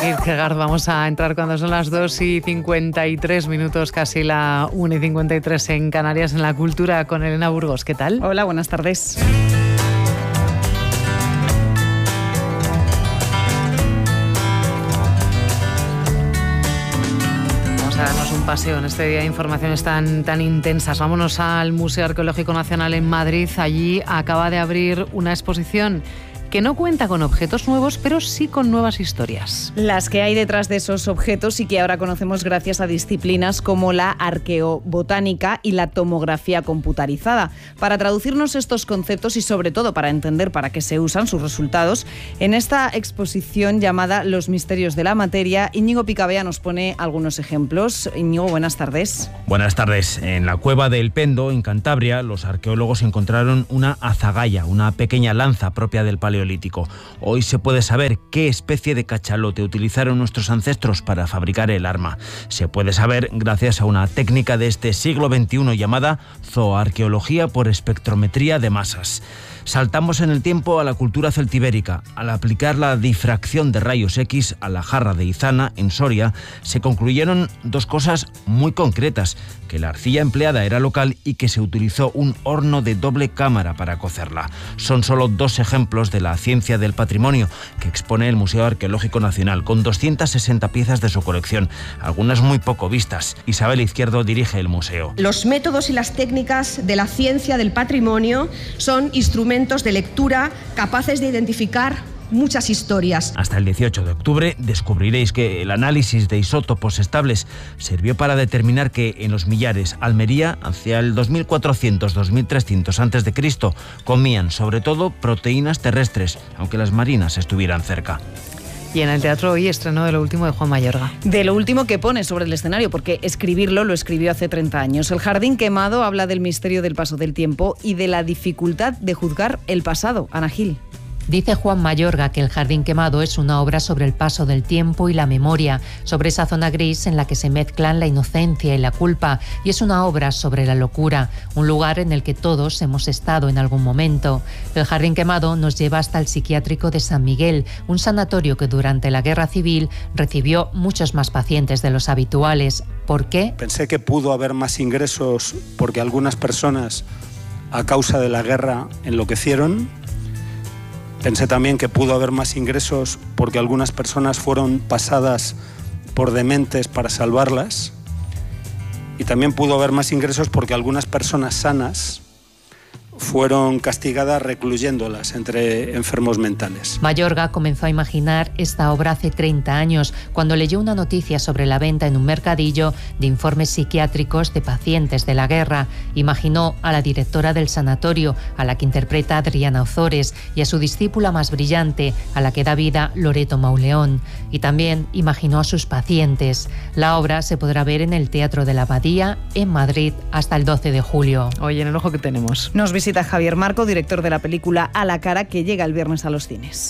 Kierkegaard. Vamos a entrar cuando son las 2:53, casi la 1:53 en Canarias, en la cultura con Elena Burgos. ¿Qué tal? Hola, buenas tardes. Vamos a darnos un paseo en este día de informaciones tan intensas. Vámonos al Museo Arqueológico Nacional en Madrid. Allí acaba de abrir una exposición que no cuenta con objetos nuevos, pero sí con nuevas historias. Las que hay detrás de esos objetos y que ahora conocemos gracias a disciplinas como la arqueobotánica y la tomografía computarizada. Para traducirnos estos conceptos y sobre todo para entender para qué se usan sus resultados, en esta exposición llamada Los misterios de la materia, Íñigo Picabea nos pone algunos ejemplos. Íñigo, buenas tardes. Buenas tardes. En la cueva de El Pendo, en Cantabria, los arqueólogos encontraron una azagaya, una pequeña lanza propia del Paleolítico. Hoy se puede saber qué especie de cachalote utilizaron nuestros ancestros para fabricar el arma. Se puede saber gracias a una técnica de este siglo XXI llamada zooarqueología por espectrometría de masas. Saltamos en el tiempo a la cultura celtibérica. Al aplicar la difracción de rayos X a la jarra de Izana, en Soria, se concluyeron dos cosas muy concretas: que la arcilla empleada era local y que se utilizó un horno de doble cámara para cocerla. Son solo dos ejemplos de la ciencia del patrimonio que expone el Museo Arqueológico Nacional, con 260 piezas de su colección, algunas muy poco vistas. Isabel Izquierdo dirige el museo. Los métodos y las técnicas de la ciencia del patrimonio son instrumentos de lectura capaces de identificar muchas historias. Hasta el 18 de octubre descubriréis que el análisis de isótopos estables sirvió para determinar que en los Millares, Almería, hacia el 2400-2300 a.C., comían sobre todo proteínas terrestres, aunque las marinas estuvieran cerca. Y en el teatro hoy estreno de lo último de Juan Mayorga. De lo último que pone sobre el escenario, porque escribirlo lo escribió hace 30 años. El jardín quemado habla del misterio del paso del tiempo y de la dificultad de juzgar el pasado. Ana Gil. Dice Juan Mayorga que El jardín quemado es una obra sobre el paso del tiempo y la memoria, sobre esa zona gris en la que se mezclan la inocencia y la culpa, y es una obra sobre la locura, un lugar en el que todos hemos estado en algún momento. El jardín quemado nos lleva hasta el psiquiátrico de San Miguel, un sanatorio que durante la Guerra Civil recibió muchos más pacientes de los habituales. ¿Por qué? Pensé que pudo haber más ingresos porque algunas personas, a causa de la guerra, enloquecieron. Pensé también que pudo haber más ingresos porque algunas personas fueron pasadas por dementes para salvarlas. Y también pudo haber más ingresos porque algunas personas sanas fueron castigadas recluyéndolas entre enfermos mentales. Mayorga comenzó a imaginar esta obra hace 30 años, cuando leyó una noticia sobre la venta en un mercadillo de informes psiquiátricos de pacientes de la guerra. Imaginó a la directora del sanatorio, a la que interpreta Adriana Ozores, y a su discípula más brillante, a la que da vida Loreto Mauleón. Y también imaginó a sus pacientes. La obra se podrá ver en el Teatro de la Abadía, en Madrid, hasta el 12 de julio. Hoy en el ojo que tenemos. Nos visita Javier Marco, director de la película A la cara, que llega el viernes a los cines.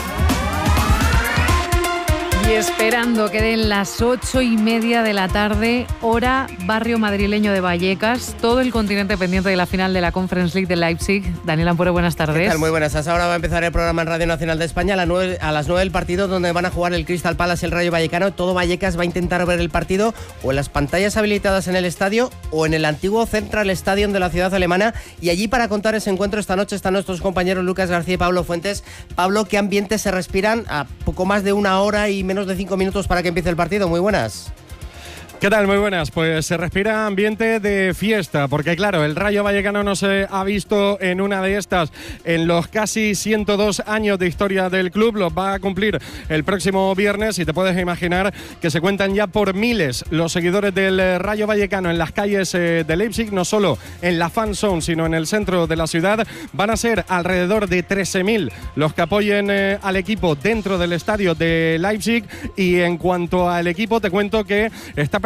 Y esperando que den las 8:30 de la tarde, hora barrio madrileño de Vallecas, todo el continente pendiente de la final de la Conference League de Leipzig. Daniel Ampure, buenas tardes. ¿Qué tal? Muy buenas. Hasta ahora va a empezar el programa en Radio Nacional de España a las 9 del partido, donde van a jugar el Crystal Palace y el Rayo Vallecano. Todo Vallecas va a intentar ver el partido o en las pantallas habilitadas en el estadio o en el antiguo Central Stadium de la ciudad alemana. Y allí, para contar ese encuentro esta noche, están nuestros compañeros Lucas García y Pablo Fuentes. Pablo, ¿qué ambientes se respiran a poco más de una hora y menos de 5 minutos para que empiece el partido? Muy buenas. ¿Qué tal? Muy buenas. Pues se respira ambiente de fiesta, porque claro, el Rayo Vallecano no se ha visto en una de estas en los casi 102 años de historia del club. Los va a cumplir el próximo viernes y te puedes imaginar que se cuentan ya por miles los seguidores del Rayo Vallecano en las calles de Leipzig, no solo en la fan zone, sino en el centro de la ciudad. Van a ser alrededor de 13.000 los que apoyen al equipo dentro del estadio de Leipzig. Y en cuanto al equipo, te cuento que está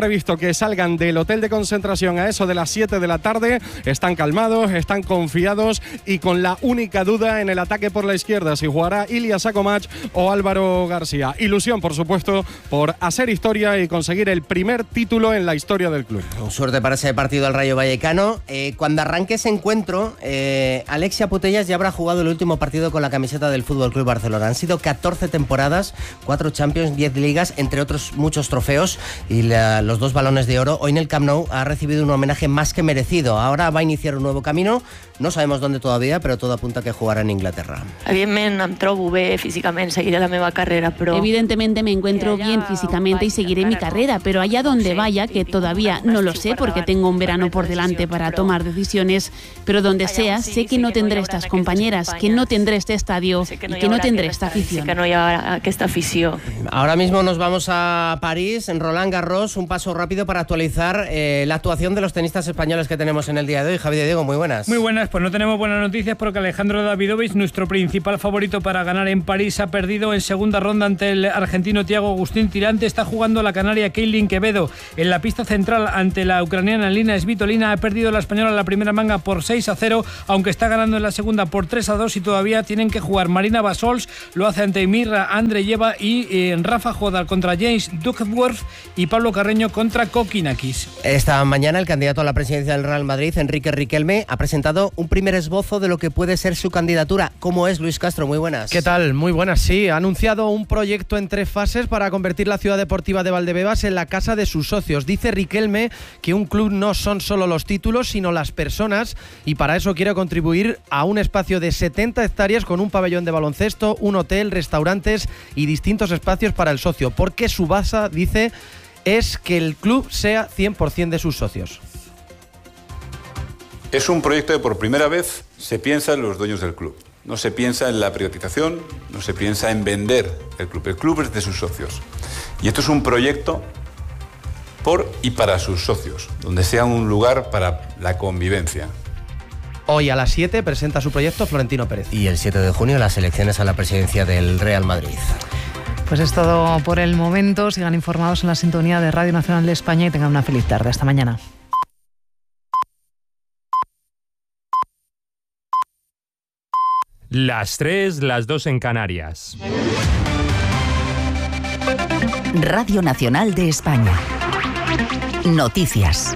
previsto que salgan del hotel de concentración a eso de las 7 de la tarde. Están calmados, están confiados y con la única duda en el ataque por la izquierda, si jugará Ilya Sakomac o Álvaro García. Ilusión, por supuesto, por hacer historia y conseguir el primer título en la historia del club. Suerte para ese partido al Rayo Vallecano. Cuando arranque ese encuentro, Alexia Putellas ya habrá jugado el último partido con la camiseta del FC Barcelona. Han sido 14 temporadas, 4 Champions, 10 ligas, entre otros muchos trofeos y los 2 balones de oro. Hoy en el Camp Nou ha recibido un homenaje más que merecido. Ahora va a iniciar un nuevo camino. No sabemos dónde todavía, però tot apunta que jugarà en Inglaterra. Evidentment em trobo bé físicamente, seguiré la meva carrera, pero... Evidentemente me encuentro bien físicamente y seguiré mi carrera, pero allá donde vaya, que todavía no lo sé porque tengo un verano por delante para tomar decisiones, pero donde sea, sé que no tendré estas compañeras, que no tendré este estadio y que no tendré esta afición. Que no hi haurà aquesta afició. Ahora mismo nos vamos a París, en Roland Garros, un paso rápido para actualizar la actuación de los tenistas españoles que tenemos en el día de hoy. Javi de Diego, muy buenas. Muy buenas, pues no tenemos buenas noticias porque Alejandro Davidovich, nuestro principal favorito para ganar en París, ha perdido en segunda ronda ante el argentino Thiago Agustín Tirante. Está jugando la canaria Kailin Quevedo en la pista central ante la ucraniana Lina Svitolina. Ha perdido la española en la primera manga por 6-0, aunque está ganando en la segunda por 3-2 y todavía tienen que jugar Marina Basols, lo hace ante Mirra Andreyeva y Rafa Jodar contra James Duckworth y Pablo Carreño contra Kokinakis. Esta mañana el candidato a la presidencia del Real Madrid, Enrique Riquelme, ha presentado un primer esbozo de lo que puede ser su candidatura. ¿Cómo es, Luis Castro? Muy buenas. ¿Qué tal? Muy buenas, sí. Ha anunciado un proyecto en 3 fases para convertir la ciudad deportiva de Valdebebas en la casa de sus socios. Dice Riquelme que un club no son solo los títulos, sino las personas, y para eso quiere contribuir a un espacio de 70 hectáreas con un pabellón de baloncesto, un hotel, restaurantes y distintos espacios para el socio, porque su base, dice, es que el club sea 100% de sus socios. Es un proyecto que por primera vez se piensa en los dueños del club. No se piensa en la privatización, no se piensa en vender el club. El club es de sus socios. Y esto es un proyecto por y para sus socios, donde sea un lugar para la convivencia. Hoy a las 7 presenta su proyecto Florentino Pérez. Y el 7 de junio las elecciones a la presidencia del Real Madrid. Pues es todo por el momento. Sigan informados en la sintonía de Radio Nacional de España y tengan una feliz tarde. Hasta mañana. Las 3, las 2 en Canarias. Radio Nacional de España. Noticias.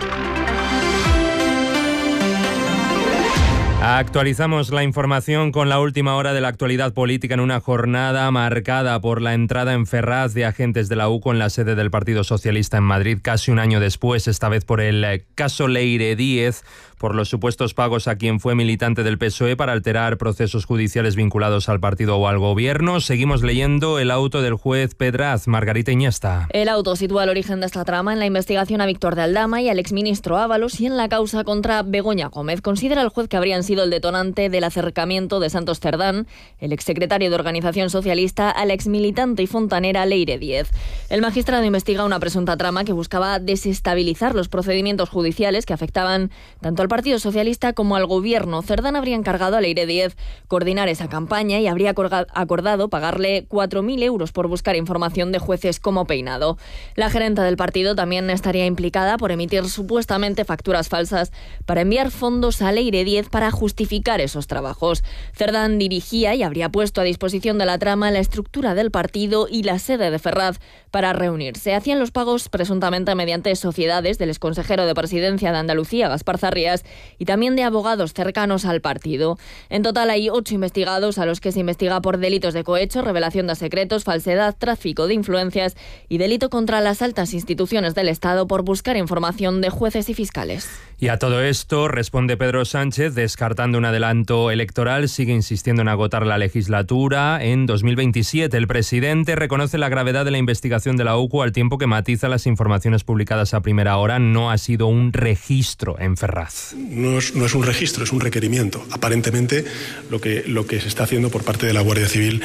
Actualizamos la información con la última hora de la actualidad política en una jornada marcada por la entrada en Ferraz de agentes de la UCO en la sede del Partido Socialista en Madrid, casi un año después, esta vez por el caso Leire Díez, por los supuestos pagos a quien fue militante del PSOE para alterar procesos judiciales vinculados al partido o al gobierno. Seguimos leyendo el auto del juez Pedraz. Margarita Iniesta. El auto sitúa el origen de esta trama en la investigación a Víctor de Aldama y al exministro Ábalos y en la causa contra Begoña Gómez. Considera el juez que habrían sido el detonante del acercamiento de Santos Cerdán, el exsecretario de Organización Socialista, a la exmilitante y fontanera Leire Díez. El magistrado investiga una presunta trama que buscaba desestabilizar los procedimientos judiciales que afectaban tanto al Partido Socialista como al Gobierno. Cerdán habría encargado a Leire Díez coordinar esa campaña y habría acordado pagarle 4.000 euros por buscar información de jueces como Peinado. La gerenta del partido también estaría implicada por emitir supuestamente facturas falsas para enviar fondos a Leire Díez para justificar esos trabajos. Cerdán dirigía y habría puesto a disposición de la trama la estructura del partido y la sede de Ferraz para reunirse. Hacían los pagos presuntamente mediante sociedades del exconsejero de Presidencia de Andalucía, Gaspar Zarrías, y también de abogados cercanos al partido. En total hay 8 investigados a los que se investiga por delitos de cohecho, revelación de secretos, falsedad, tráfico de influencias y delito contra las altas instituciones del Estado por buscar información de jueces y fiscales. Y a todo esto responde Pedro Sánchez, descartando un adelanto electoral, sigue insistiendo en agotar la legislatura en 2027. El presidente reconoce la gravedad de la investigación de la UCO al tiempo que matiza las informaciones publicadas a primera hora. No ha sido un registro en Ferraz. No es un registro, es un requerimiento. Aparentemente lo que se está haciendo por parte de la Guardia Civil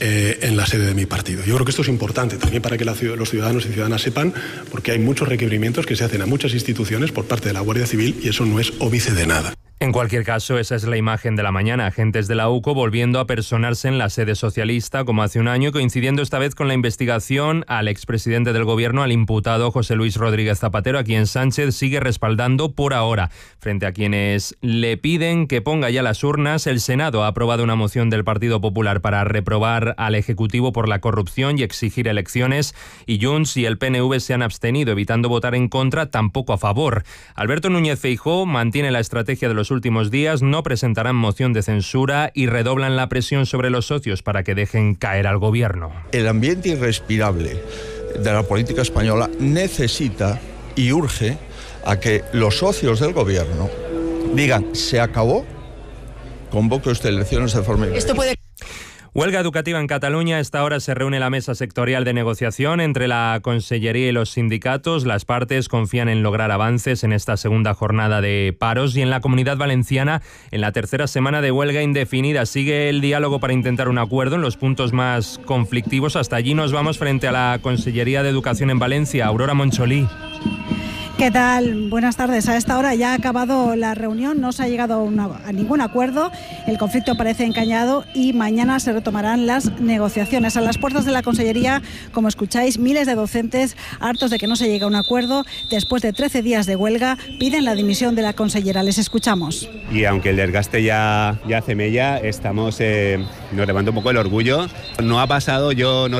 en la sede de mi partido. Yo creo que esto es importante también para que los ciudadanos y ciudadanas sepan, porque hay muchos requerimientos que se hacen a muchas instituciones por parte de la Guardia Civil y eso no es óbice de nada. En cualquier caso, esa es la imagen de la mañana. Agentes de la UCO volviendo a personarse en la sede socialista como hace un año, coincidiendo esta vez con la investigación al expresidente del Gobierno, al imputado José Luis Rodríguez Zapatero, a quien Sánchez sigue respaldando por ahora. Frente a quienes le piden que ponga ya las urnas, el Senado ha aprobado una moción del Partido Popular para reprobar al Ejecutivo por la corrupción y exigir elecciones, y Junts y el PNV se han abstenido, evitando votar en contra, tampoco a favor. Alberto Núñez Feijóo mantiene la estrategia de los últimos días, no presentarán moción de censura y redoblan la presión sobre los socios para que dejen caer al Gobierno. El ambiente irrespirable de la política española necesita y urge a que los socios del Gobierno digan: se acabó, convoque usted elecciones de forma inmediata. Huelga educativa en Cataluña. A esta hora se reúne la mesa sectorial de negociación entre la Consellería y los sindicatos. Las partes confían en lograr avances en esta segunda jornada de paros, y en la Comunidad Valenciana, en la tercera semana de huelga indefinida, sigue el diálogo para intentar un acuerdo en los puntos más conflictivos. Hasta allí nos vamos, frente a la Consellería de Educación en Valencia. Aurora Moncholí. ¿Qué tal? Buenas tardes. A esta hora ya ha acabado la reunión, no se ha llegado a ningún acuerdo, el conflicto parece encañado y mañana se retomarán las negociaciones. A las puertas de la Consellería, como escucháis, miles de docentes, hartos de que no se llegue a un acuerdo, después de 13 días de huelga, piden la dimisión de la consellera. Les escuchamos. Y aunque el desgaste ya hace mella, nos levanta un poco el orgullo. No ha pasado, yo no